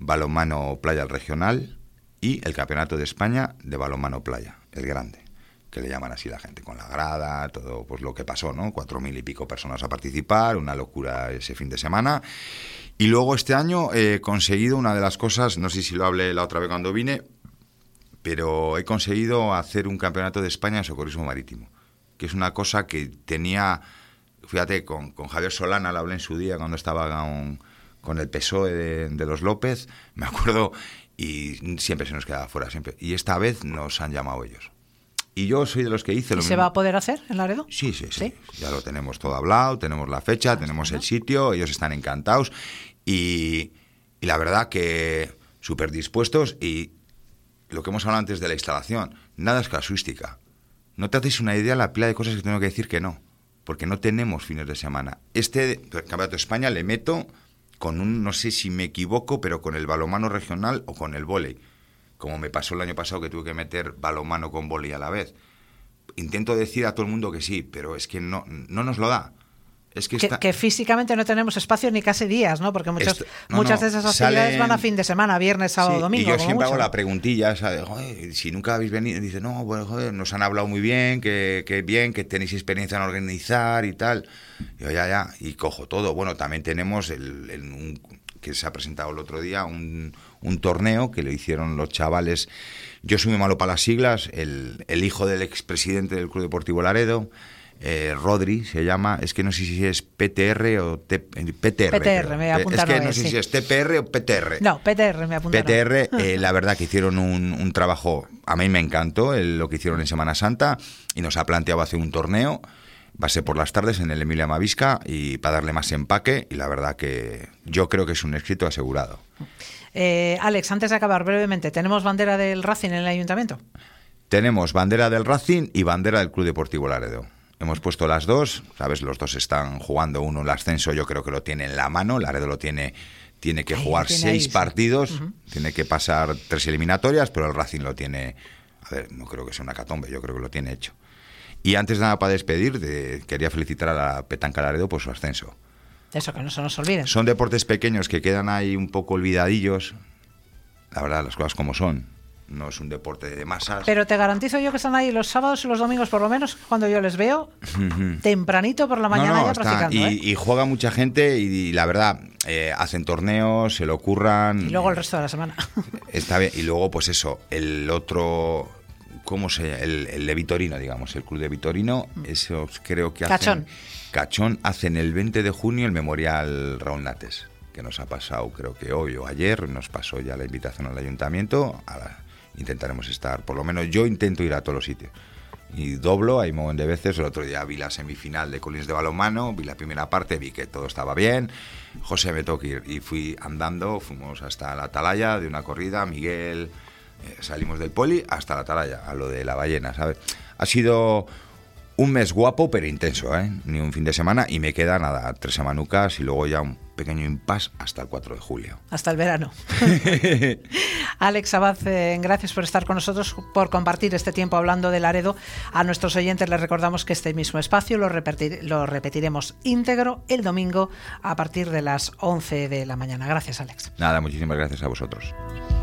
balonmano playa regional y el Campeonato de España de balonmano playa, el grande, que le llaman así la gente, con la grada, todo pues lo que pasó, ¿no? 4.000 y pico personas a participar, una locura ese fin de semana. Y luego este año he conseguido una de las cosas, no sé si lo hablé la otra vez cuando vine, pero he conseguido hacer un Campeonato de España de socorrismo marítimo, que es una cosa que tenía, fíjate, con Javier Solana, lo hablé en su día cuando estaba con el PSOE de los López, me acuerdo, y siempre se nos quedaba fuera, siempre. Y esta vez nos han llamado ellos. Y yo soy de los que hice lo mismo. ¿Se va a poder hacer en Laredo? Sí. Ya lo tenemos todo hablado, tenemos la fecha, tenemos el sitio, ellos están encantados y la verdad que súper dispuestos. Y lo que hemos hablado antes de la instalación, nada es casuística. No te haces una idea la pila de cosas que tengo que decir que no, porque no tenemos fines de semana. Este Campeonato de España le meto con no sé si me equivoco, pero con el balonmano regional o con el vóley. Como me pasó el año pasado que tuve que meter balonmano con vóley a la vez. Intento decir a todo el mundo que sí, pero es que no nos lo da. Es que físicamente no tenemos espacio ni casi días, ¿no? Porque muchas de esas actividades van a fin de semana, viernes, sábado, domingo. Y yo siempre hago mucho, la preguntilla, ¿sabes? Joder, si nunca habéis venido, dice, no, bueno, joder, nos han hablado muy bien, que bien, que tenéis experiencia en organizar y tal. Yo ya, y cojo todo. Bueno, también tenemos que se ha presentado el otro día, un torneo que lo hicieron los chavales. Yo soy muy malo para las siglas, el hijo del expresidente del Club Deportivo Laredo, Rodri se llama, es que no sé si es PTR o PTR. PTR, me apuntaron. Es que no sé si es TPR o PTR. No, PTR me apuntaron. PTR, la verdad que hicieron un trabajo, a mí me encantó lo que hicieron en Semana Santa y nos ha planteado hacer un torneo. Va a ser por las tardes en el Emilia Mavisca y para darle más empaque, y la verdad que yo creo que es un éxito asegurado. Alex, antes de acabar brevemente, ¿tenemos bandera del Racing en el Ayuntamiento? Tenemos bandera del Racing y bandera del Club Deportivo Laredo. Hemos puesto las dos, ¿sabes? Los dos están jugando, uno el ascenso yo creo que lo tiene en la mano, Laredo lo tiene que jugar 6 partidos, tiene que pasar 3 eliminatorias, pero el Racing lo tiene, a ver, no creo que sea una catombe, yo creo que lo tiene hecho. Y antes de nada, para despedir, quería felicitar a la Petanca Laredo por su ascenso. Eso, que no se nos olvide. Son deportes pequeños que quedan ahí un poco olvidadillos. La verdad, las cosas como son. No es un deporte de masas. Pero te garantizo yo que están ahí los sábados y los domingos, por lo menos, cuando yo les veo, tempranito por la mañana ya practicando. Y juega mucha gente y la verdad, hacen torneos, se lo curran. Y luego el resto de la semana. Está bien. Y luego, pues eso, el otro... ¿Cómo se llama? El de Vitorino, digamos, el club de Vitorino, eso creo que hacen... Cachón hacen el 20 de junio el memorial Raúl Nates, que nos ha pasado, creo que hoy o ayer, nos pasó ya la invitación al ayuntamiento. Intentaremos estar, por lo menos yo intento ir a todos los sitios. Y doblo, hay un montón de veces. El otro día vi la semifinal de Collins de balonmano, vi la primera parte, vi que todo estaba bien. José me tocó ir y fui andando, fuimos hasta la Atalaya de una corrida, Miguel... salimos del Poli hasta la Atalaya, a lo de la ballena, ¿sabes? Ha sido un mes guapo pero intenso, ni un fin de semana, y me queda nada, 3 semanucas y luego ya un pequeño impasse hasta el 4 de julio. Hasta el verano. Alex Abad, gracias por estar con nosotros, por compartir este tiempo hablando de Laredo. A nuestros oyentes les recordamos que este mismo espacio lo repetiremos íntegro el domingo a partir de las 11 de la mañana. Gracias, Alex. Nada, muchísimas gracias a vosotros.